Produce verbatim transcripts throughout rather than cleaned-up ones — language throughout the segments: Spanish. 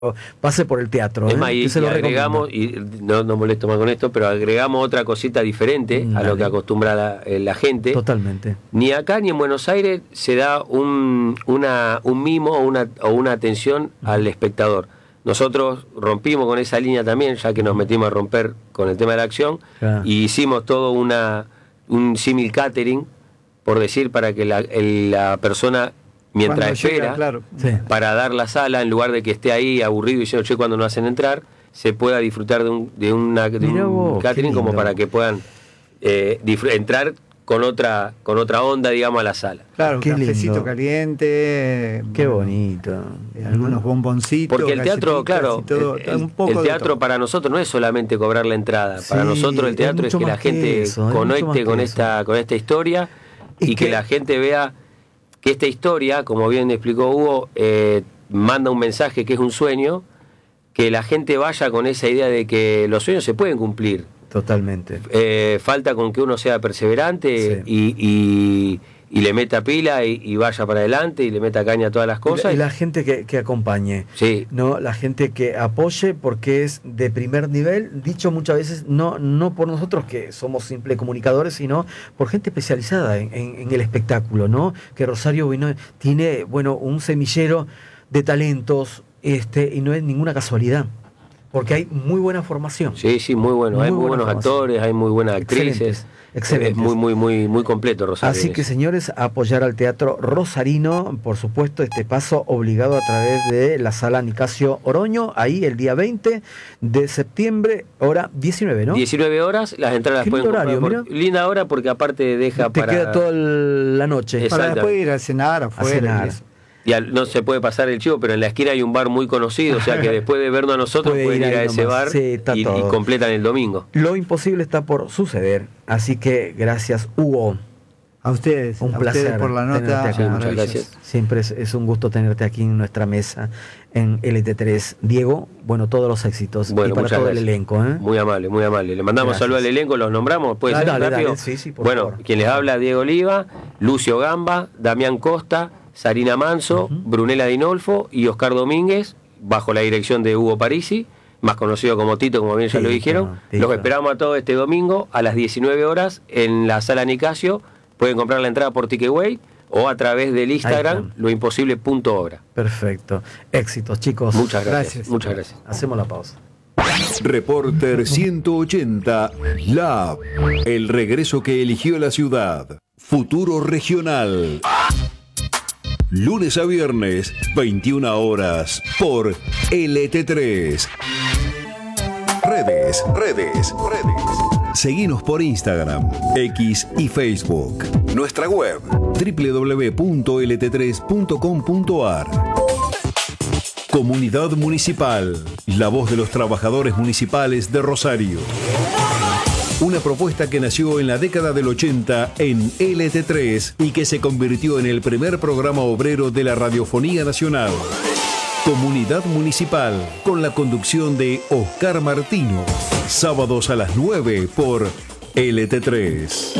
pase por el teatro. Es ¿eh? más, y, y agregamos, y no, no molesto más con esto, pero agregamos otra cosita diferente Dale. a lo que acostumbra la, la gente. Totalmente. Ni acá ni en Buenos Aires se da un, una, un mimo o una, o una atención uh-huh. al espectador. Nosotros rompimos con esa línea también, ya que nos metimos a romper con el tema de la acción, claro. y hicimos todo una un símil catering, por decir, para que la, el, la persona... mientras cuando espera, llega, claro. sí. para dar la sala, en lugar de que esté ahí aburrido y diciendo, che, cuando nos hacen entrar, se pueda disfrutar de un, de una, de un vos, catering como para que puedan eh, disfr- entrar con otra con otra onda, digamos, a la sala. Claro, un qué cafecito lindo. Qué bueno, bonito. Algunos bomboncitos. Porque el teatro, claro, todo, el, un poco el teatro para nosotros no es solamente cobrar la entrada. Sí, para nosotros el teatro es, es que la gente que eso, conecte con esta, con esta historia y, y que, que la gente vea que esta historia, como bien explicó Hugo, eh, manda un mensaje que es un sueño, que la gente vaya con esa idea de que los sueños se pueden cumplir. Totalmente. Eh, falta con que uno sea perseverante sí. y, y, y le meta pila y, y vaya para adelante y le meta caña a todas las cosas. Y la, y la gente que, que acompañe, sí. no, la gente que apoye, porque es de primer nivel, dicho muchas veces, no, no por nosotros que somos simples comunicadores, sino por gente especializada en, en, en el espectáculo, ¿no? Que Rosario bueno, tiene, bueno, un semillero de talentos, este, y no es ninguna casualidad. Porque hay muy buena formación. Sí, sí, muy bueno. Muy hay muy buenos formación. actores, hay muy buenas actrices. Excelentes. Excelentes. Es muy, muy, muy, muy completo Rosario. Así que, señores, apoyar al teatro rosarino, por supuesto, este paso obligado a través de la sala Nicasio Oroño, ahí el día veinte de septiembre, hora diecinueve, ¿no? diecinueve horas, las entradas pueden horario, comprar por, linda hora porque aparte deja Te para... Te queda toda la noche. Para después ir a cenar afuera. A cenar. Y al, no se puede pasar el chivo, pero en la esquina hay un bar muy conocido, o sea que después de vernos a nosotros pueden ir, ir a ese bar sí, y, y completan el domingo. Lo imposible está por suceder, así que gracias, Hugo. A ustedes, un a placer ustedes por la nota. Sí, muchas gracias. Siempre es, es un gusto tenerte aquí en nuestra mesa en L T tres. Diego, bueno, todos los éxitos bueno, y para todo gracias. el elenco. ¿eh? Muy amable, muy amable. Le mandamos saludos al elenco, los nombramos, ¿puede dale, ser dale, rápido? Dale, sí, sí, por bueno, favor. quien les habla, Diego Oliva, Lucio Gamba, Damián Costa, Sarina Manso, uh-huh. Brunella Dinolfo y Oscar Domínguez, bajo la dirección de Hugo Parisi, más conocido como Tito, como bien ya Tito, lo dijeron. Tito. Los esperamos a todos este domingo a las diecinueve horas en la sala Nicasio. Pueden comprar la entrada por Ticketway o a través del Instagram loimposible punto obra. Perfecto. Éxitos, chicos. Muchas gracias. gracias. Muchas gracias. Hacemos la pausa. Reporter ciento ochenta Lab. El regreso que eligió la ciudad. Futuro regional. Lunes a viernes, veintiuna horas, por L T tres. Redes, redes, redes. Seguinos por Instagram, X y Facebook. Nuestra web, doble u doble u doble u punto l t tres punto com punto a r. Comunidad Municipal, la voz de los trabajadores municipales de Rosario. Una propuesta que nació en la década del ochenta en L T tres y que se convirtió en el primer programa obrero de la Radiofonía Nacional. Comunidad Municipal, con la conducción de Oscar Martino. Sábados a las nueve por L T tres.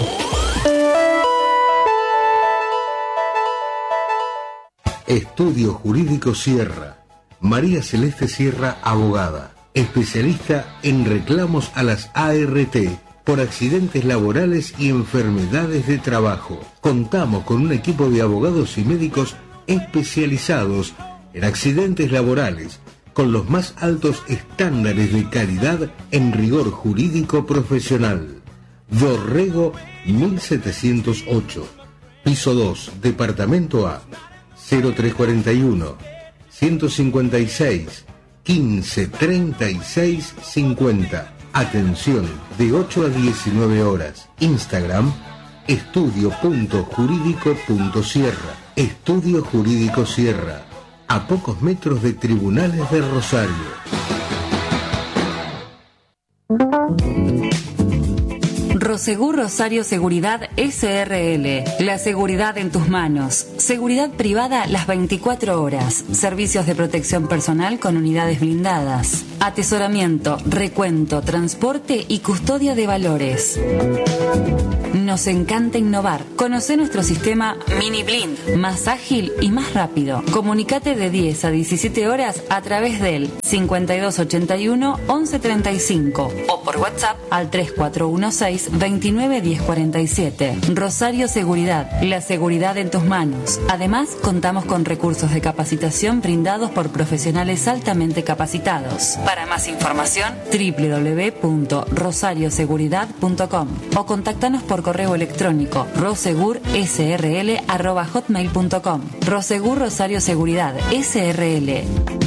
Estudio Jurídico Sierra. María Celeste Sierra, abogada. Especialista en reclamos a las A R T por accidentes laborales y enfermedades de trabajo. Contamos con un equipo de abogados y médicos especializados en accidentes laborales, con los más altos estándares de calidad en rigor jurídico profesional. Dorrego mil setecientos ocho, piso dos, departamento A, cero tres cuarenta y uno, ciento cincuenta y seis, quince treinta y seis cincuenta. Atención de ocho a diecinueve horas. Instagram, estudio punto jurídico punto sierra. Estudio Jurídico Sierra, a pocos metros de Tribunales de Rosario. Prosegur Rosario Seguridad S R L. La seguridad en tus manos. Seguridad privada las veinticuatro horas. Servicios de protección personal con unidades blindadas. Atesoramiento, recuento, transporte y custodia de valores. Nos encanta innovar. Conoce nuestro sistema Mini Blind, más ágil y más rápido. Comunicate de diez a diecisiete horas a través del cincuenta y dos ochenta y uno once treinta y cinco o por WhatsApp al tres cuatro uno seis veintinueve diez cuarenta y siete. Rosario Seguridad, la seguridad en tus manos. Además, contamos con recursos de capacitación brindados por profesionales altamente capacitados. Para más información, doble u doble u doble u punto rosario seguridad punto com o contáctanos por correo electrónico rosegurSRL arroba hotmail punto com. Rosegur Rosario Seguridad S R L.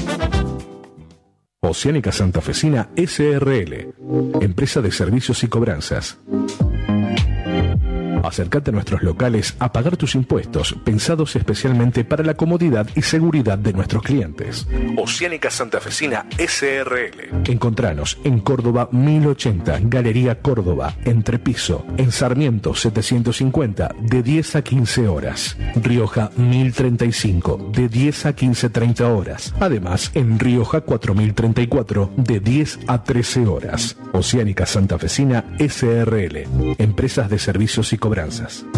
Oceánica Santafesina S R L, empresa de servicios y cobranzas. Acércate a nuestros locales a pagar tus impuestos, pensados especialmente para la comodidad y seguridad de nuestros clientes. Oceánica Santafesina S R L. Encontranos en Córdoba mil ochenta, Galería Córdoba, Entrepiso, en Sarmiento setecientos cincuenta, de diez a quince horas. Rioja mil treinta y cinco, de diez a quince treinta horas. Además, en Rioja cuatro mil treinta y cuatro, de diez a trece horas. Oceánica Santafesina S R L, empresas de servicios y cobranzas.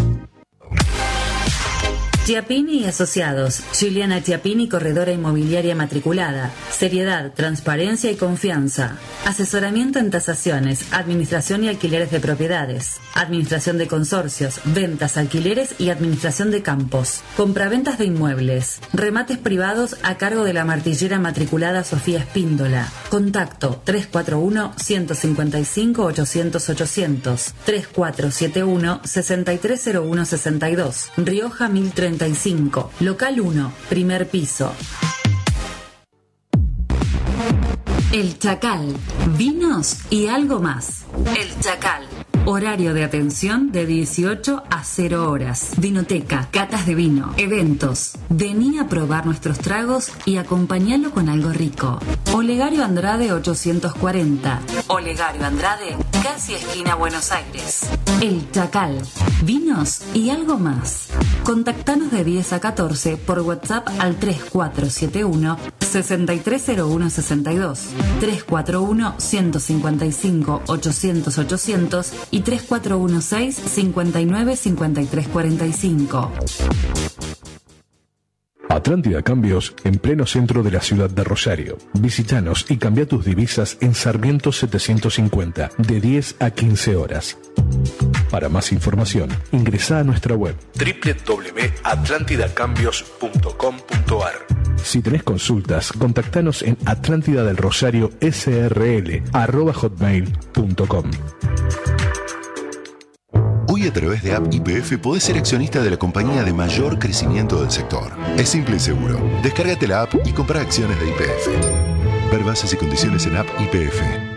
Chiappini y Asociados. Juliana Chiappini, corredora inmobiliaria matriculada. Seriedad, transparencia y confianza. Asesoramiento en tasaciones, administración y alquileres de propiedades. Administración de consorcios, ventas, alquileres y administración de campos. Compraventas de inmuebles. Remates privados a cargo de la martillera matriculada Sofía Espíndola. Contacto tres cuatro uno, uno cinco cinco, ochocientos, ochocientos. tres cuatro siete uno, seis tres cero uno seis dos. Rioja mil treinta y cinco. Local uno, primer piso. El Chacal, vinos y algo más. El Chacal, horario de atención de dieciocho a cero horas. Vinoteca, catas de vino, eventos. Vení a probar nuestros tragos y acompañalo con algo rico. Olegario Andrade ochocientos cuarenta. Olegario Andrade, casi esquina Buenos Aires. El Chacal, vinos y algo más. Contactanos de diez a catorce por WhatsApp al tres cuatro siete uno, seis tres cero uno seis dos, tres cuatro uno, uno cinco cinco, ochocientos, ochocientos y tres cuatro uno seis, cinco nueve cinco tres cuatro cinco. Atlántida Cambios, en pleno centro de la ciudad de Rosario. Visítanos y cambia tus divisas en Sarmiento setecientos cincuenta, de diez a quince horas. Para más información, ingresa a nuestra web doble u doble u doble u punto atlántida cambios punto com punto a r. Si tenés consultas, contactanos en atlántida del rosario S R L arroba hotmail punto com. Hoy a través de App Y P F podés ser accionista de la compañía de mayor crecimiento del sector. Es simple y seguro. Descárgate la app y compra acciones de Y P F. Ver bases y condiciones en App Y P F.